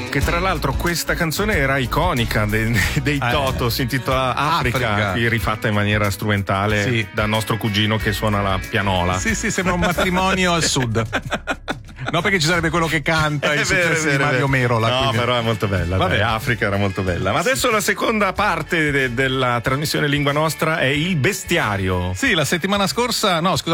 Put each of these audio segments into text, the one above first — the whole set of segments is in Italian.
Che tra l'altro questa canzone era iconica dei Toto, si intitola Africa, qui rifatta in maniera strumentale dal nostro cugino che suona la pianola. Sì, sembra un matrimonio al sud. No, perché ci sarebbe quello che canta i successi di Mario Merola. No, quindi. però è molto bella. Vabbè, Africa era molto bella. Ma adesso la seconda parte della trasmissione Lingua Nostra è il bestiario. Sì, la settimana scorsa,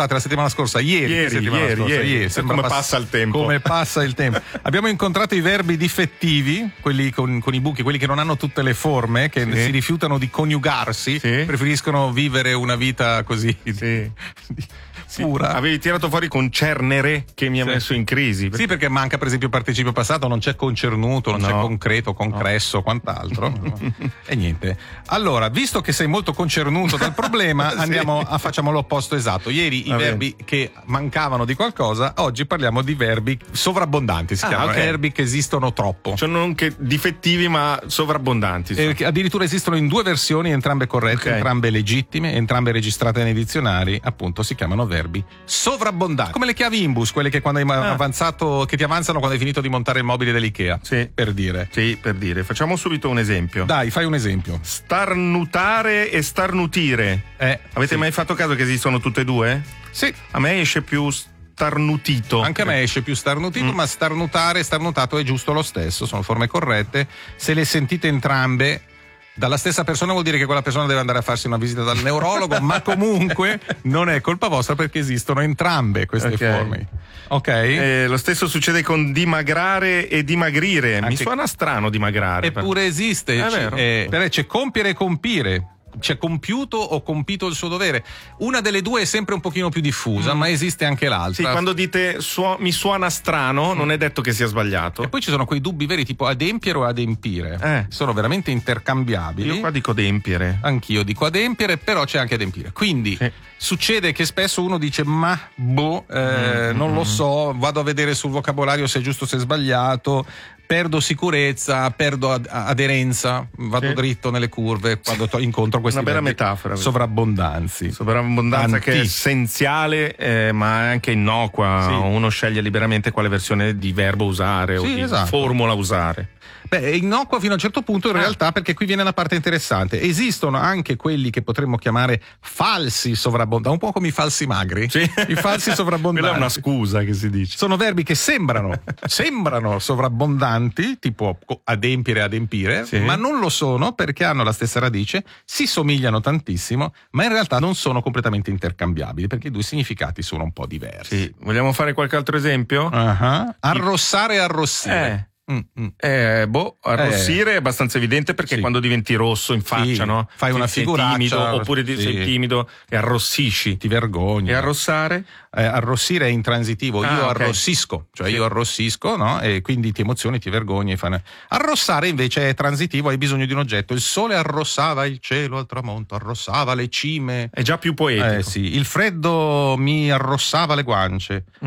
ieri. Come passa il tempo. Come passa il tempo. Abbiamo incontrato i verbi difettivi, quelli con i buchi, quelli che non hanno tutte le forme, che si rifiutano di coniugarsi, preferiscono vivere una vita così. Pura. Avevi tirato fuori concernere che mi ha messo in crisi. Sì, perché manca per esempio il participio passato, non c'è concernuto, non c'è concreto, concresso, quant'altro. E niente. Allora, visto che sei molto concernuto dal problema, facciamo l'opposto esatto. Ieri i verbi che mancavano di qualcosa, oggi parliamo di verbi sovrabbondanti, si chiamano verbi che esistono troppo. Cioè non che difettivi, ma sovrabbondanti. Addirittura esistono in due versioni, entrambe corrette, entrambe legittime, entrambe registrate nei dizionari, appunto si chiamano verbi sovrabbondanti, come le chiavi Imbus, quelle che quando hai avanzato, che ti avanzano quando hai finito di montare il mobile dell'Ikea, per dire. Facciamo subito un esempio. Dai, fai un esempio. Starnutare e starnutire. Avete mai fatto caso che esistono tutte e due? Sì. A me esce più starnutito. Anche a me esce più starnutito, ma starnutare e starnutato è giusto lo stesso, sono forme corrette. Se le sentite entrambe dalla stessa persona vuol dire che quella persona deve andare a farsi una visita dal neurologo, ma comunque non è colpa vostra perché esistono entrambe queste forme. Ok? Lo stesso succede con dimagrare e dimagrire. Mi suona strano dimagrare. Eppure esiste. C'è compiere e compire. C'è compiuto o compito il suo dovere. Una delle due è sempre un pochino più diffusa, ma esiste anche l'altra. Sì, quando dite mi suona strano, non è detto che sia sbagliato. E poi ci sono quei dubbi veri tipo adempiere o adempire. Sono veramente intercambiabili. Io qua dico adempiere. Anch'io dico adempiere, però c'è anche adempire. Quindi succede che spesso uno dice non lo so, vado a vedere sul vocabolario se è giusto o se è sbagliato. Perdo sicurezza, perdo aderenza, vado dritto nelle curve quando incontro questi una bella metafora. Sovrabbondanza che è essenziale, ma è anche innocua. Uno sceglie liberamente quale versione di verbo usare o di formula usare. È innocua fino a un certo punto in realtà, perché qui viene la parte interessante. Esistono anche quelli che potremmo chiamare falsi sovrabbondanti, un po' come i falsi magri. I falsi sovrabbondanti. Quella è una scusa che si dice. Sono verbi che sembrano sovrabbondanti, tipo adempiere, adempire, ma non lo sono perché hanno la stessa radice, si somigliano tantissimo, ma in realtà non sono completamente intercambiabili perché i due significati sono un po' diversi. Vogliamo fare qualche altro esempio? Arrossare e arrossire. Arrossire è abbastanza evidente perché quando diventi rosso in faccia, no? Fai una figuraccia, oppure sei timido e arrossisci, ti vergogni. E arrossare? Arrossire è intransitivo, io arrossisco, cioè io arrossisco, no? E quindi ti emozioni, ti vergogni. Arrossare invece è transitivo, hai bisogno di un oggetto. Il sole arrossava il cielo al tramonto, arrossava le cime. È già più poetico. Il freddo mi arrossava le guance.